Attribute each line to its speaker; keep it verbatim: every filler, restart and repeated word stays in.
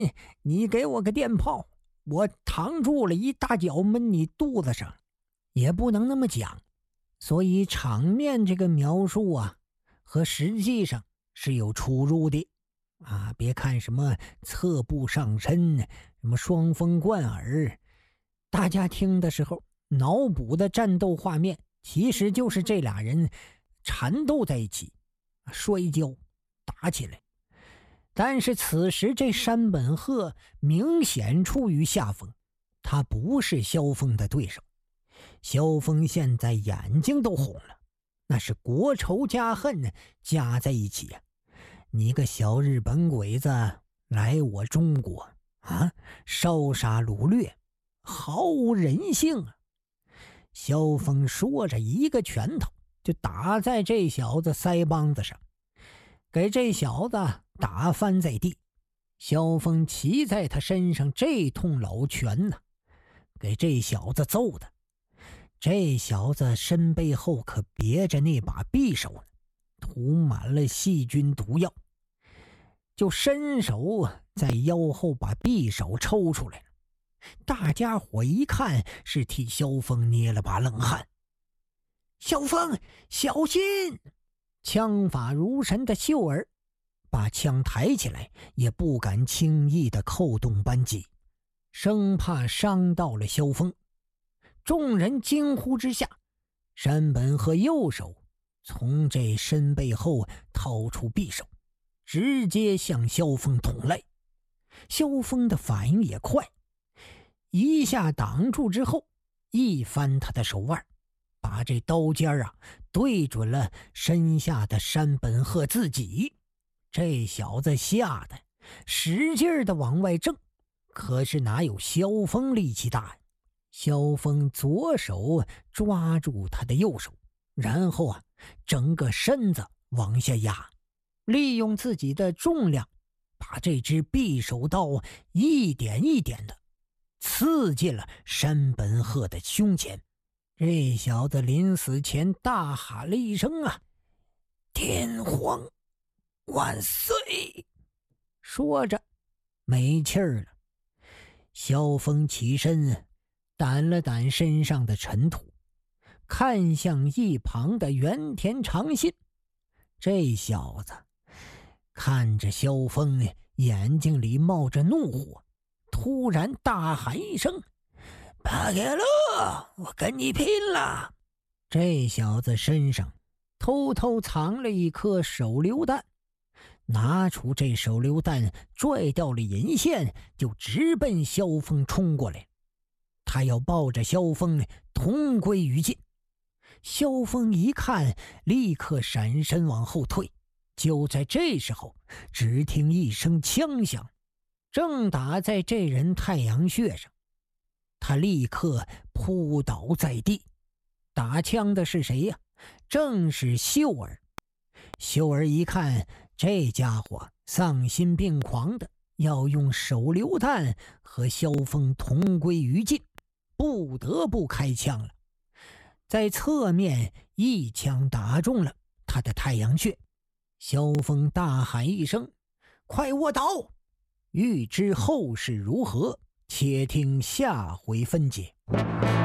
Speaker 1: 你给我个电炮，我躺住了，一大脚闷你肚子上。也不能那么讲，所以场面这个描述啊，和实际上是有出入的啊。别看什么侧步上身，什么双风贯耳，大家听的时候脑补的战斗画面，其实就是这俩人缠斗在一起，摔跤打起来。但是此时这山本鹤明显处于下风，他不是萧峰的对手。萧峰现在眼睛都红了，那是国仇家恨加在一起呀、啊！你个小日本鬼子来我中国啊，烧杀掳掠，毫无人性啊！萧峰说着，一个拳头就打在这小子腮帮子上，给这小子打翻在地。萧峰骑在他身上，这通老拳呢、啊，给这小子揍的。这小子身背后可别着那把匕首呢，涂满了细菌毒药，就伸手在腰后把匕首抽出来了。大家伙一看，是替萧峰捏了把冷汗。萧峰，小心！枪法如神的秀儿把枪抬起来，也不敢轻易的扣动扳机，生怕伤到了萧峰。众人惊呼之下，山本和右手从这身背后掏出匕首，直接向萧峰捅来。萧峰的反应也快，一下挡住之后，一翻他的手腕，把这刀尖啊对准了身下的山本鹤自己。这小子吓得使劲的往外挣，可是哪有萧峰力气大呀？萧峰左手抓住他的右手，然后啊，整个身子往下压，利用自己的重量，把这只匕首刀一点一点的刺进了山本鹤的胸前。这小子临死前大喊了一声啊：“天皇万岁！”说着没气儿了。萧峰起身掸了掸身上的尘土，看向一旁的原田长信。这小子看着萧峰，眼睛里冒着怒火，突然大喊一声：“巴给勒，我跟你拼了！”这小子身上偷偷藏了一颗手榴弹，拿出这手榴弹，拽掉了引线，就直奔萧峰冲过来。他要抱着萧峰同归于尽。萧峰一看，立刻闪身往后退。就在这时候，只听一声枪响，正打在这人太阳穴上。他立刻扑倒在地。打枪的是谁呀？正是秀儿。秀儿一看这家伙丧心病狂的，要用手榴弹和萧峰同归于尽，不得不开枪了。在侧面一枪打中了他的太阳穴。萧峰大喊一声：“快卧倒！”欲知后事如何，且听下回分解。